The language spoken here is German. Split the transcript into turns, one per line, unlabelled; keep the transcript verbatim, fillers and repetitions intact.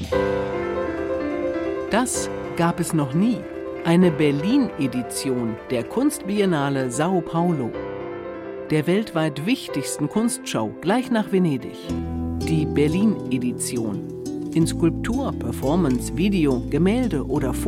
Das gab es noch nie. Eine Berlin-Edition der Kunstbiennale Sao Paulo, der weltweit wichtigsten Kunstschau gleich nach Venedig. Die Berlin-Edition. In Skulptur, Performance, Video, Gemälde oder Foto